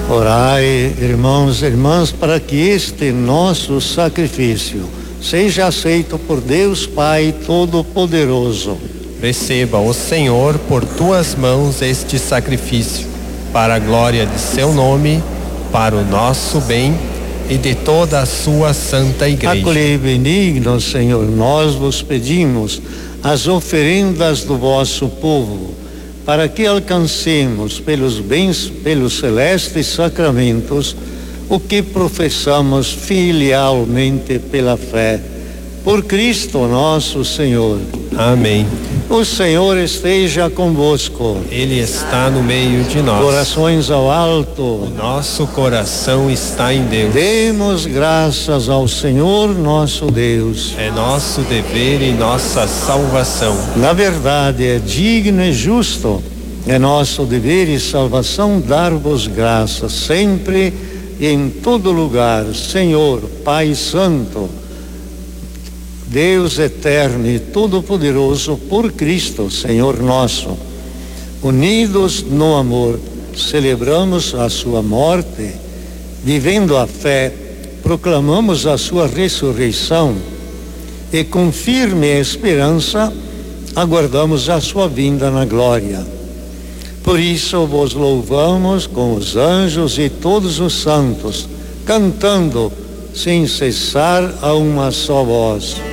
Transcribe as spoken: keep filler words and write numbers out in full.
Orai, irmãos e irmãs, para que este nosso sacrifício seja aceito por Deus Pai Todo-Poderoso. Receba o Senhor por tuas mãos este sacrifício, para a glória de seu nome, para o nosso bem e de toda a sua santa igreja. Acolhei benigno, Senhor, nós vos pedimos as oferendas do vosso povo, para que alcancemos pelos bens, pelos celestes sacramentos, o que professamos filialmente pela fé. Por Cristo nosso Senhor. Amém. O Senhor esteja convosco. Ele está no meio de nós. Corações ao alto. O nosso coração está em Deus. Demos graças ao Senhor nosso Deus. É nosso dever e nossa salvação. Na verdade, é digno e justo, é nosso dever e salvação dar-vos graças sempre e em todo lugar, Senhor, Pai Santo, Deus eterno e todo-poderoso, por Cristo, Senhor nosso. Unidos no amor, celebramos a sua morte, vivendo a fé, proclamamos a sua ressurreição e com firme esperança aguardamos a sua vinda na glória. Por isso vos louvamos com os anjos e todos os santos, cantando sem cessar a uma só voz.